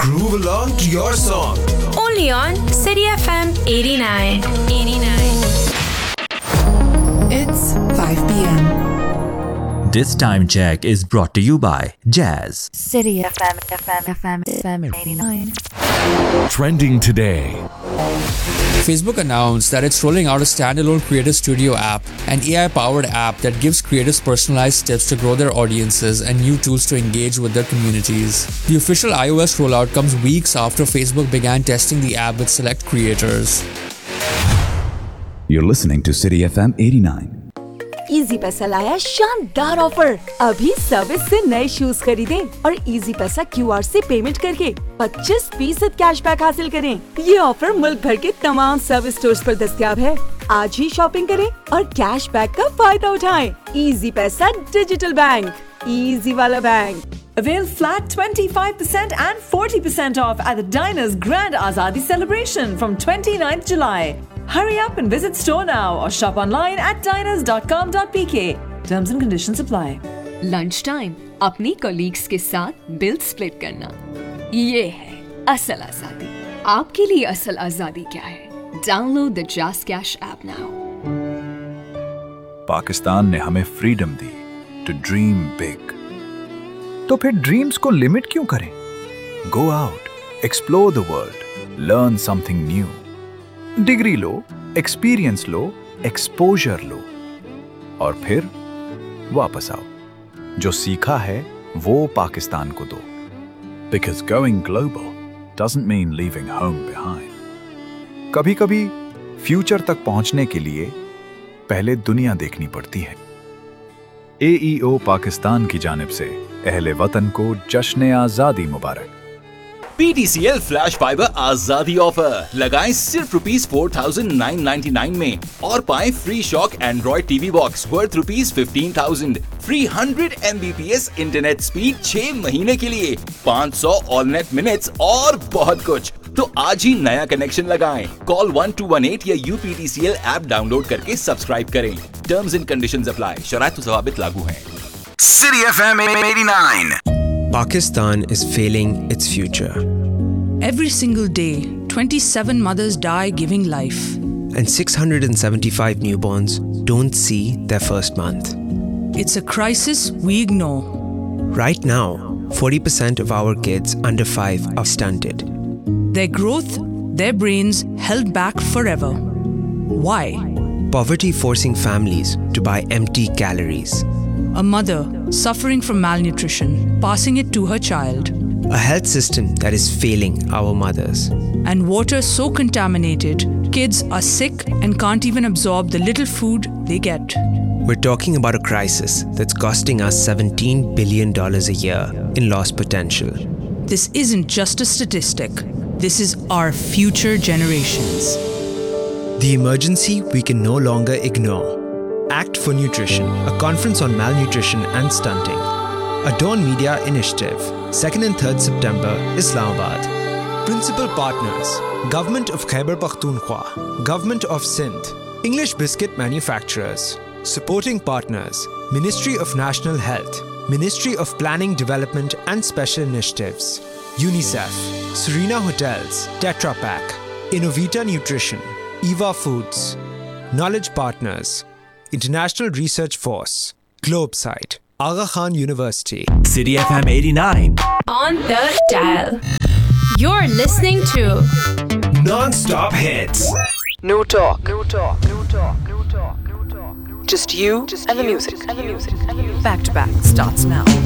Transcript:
groove along to your song. Only on City FM 89. It's 5 p.m. This time check is brought to you by Jazz. City FM 89. Trending today. Facebook announced that it's rolling out a standalone Creator Studio app, an AI-powered app that gives creators personalized tips to grow their audiences and new tools to engage with their communities. The official iOS rollout comes weeks after Facebook began testing the app with select creators. You're listening to City FM 89. Easy पैसा लाया शानदार offer. अभी service से नए shoes खरीदें और easy पैसा QR से पेमेंट करके 25% कैशबैक हासिल करें। ये ऑफर मुल्क भर के तमाम सर्विस स्टोर्स पर दस्तयाब है। आज ही शॉपिंग करें और कैशबैक का फायदा उठाएं। इजी पैसा डिजिटल बैंक, इजी वाला bank. Avail flat 25% and 40% off at the Diners Grand Azadi celebration from 29th July. Hurry up and visit store now or shop online at diners.com.pk. Terms and conditions apply. Lunch time अपनी colleagues के साथ bill split करना, ये है असल आजादी। आपके लिए असल आजादी क्या है? Download the just cash app now. Pakistan ने हमें freedom the to dream big, तो फिर ड्रीम्स को लिमिट क्यों करें? Go out, explore the world, learn something new. Degree low, experience low, exposure लो और फिर वापस आओ। जो सीखा है वो पाकिस्तान को दो। Because going global doesn't mean leaving home behind. कभी-कभी फ्यूचर तक पहुंचने के लिए पहले दुनिया देखनी पड़ती है। AEO पाकिस्तान की जानिब से अहले वतन को जश्न आजादी मुबारक। PTCL फ्लैश फाइबर आजादी ऑफर लगाएं सिर्फ ₹4,999 में और पाएं free shock Android TV box worth ₹15,000, free 100 Mbps internet speed 6 महीने के लिए, 500 ऑल नेट मिनट्स और बहुत कुछ। तो आज ही नया कनेक्शन लगाएं। कॉल 1218 या UPTCL ऐप डाउनलोड करके सब्सक्राइब करें। टर्म्स एंड कंडीशंस अप्लाई, शराइत व ज़वाबित लागू हैं। City FM 89. Pakistan is failing its future. Every single day, 27 mothers die giving life. And 675 newborns don't see their first month. It's a crisis we ignore. Right now, 40% of our kids under 5 are stunted. Their growth, their brains held back forever. Why? Poverty forcing families to buy empty calories. A mother suffering from malnutrition, passing it to her child. A health system that is failing our mothers. And water so contaminated, kids are sick and can't even absorb the little food they get. We're talking about a crisis that's costing us $17 billion a year in lost potential. This isn't just a statistic. This is our future generations. The emergency we can no longer ignore. Act for Nutrition, a conference on malnutrition and stunting. A Dawn Media initiative, 2nd and 3rd September, Islamabad. Principal partners, Government of Khyber Pakhtunkhwa, Government of Sindh, English Biscuit Manufacturers. Supporting partners, Ministry of National Health, Ministry of Planning Development and Special Initiatives, UNICEF, Serena Hotels, Tetra Pak, Innovita Nutrition, Eva Foods. Knowledge partners, International Research Force, Globesite, Aga Khan University. City FM 89. On the dial. You're listening to Non-stop hits. No talk. Just you and the music. Back to back starts now.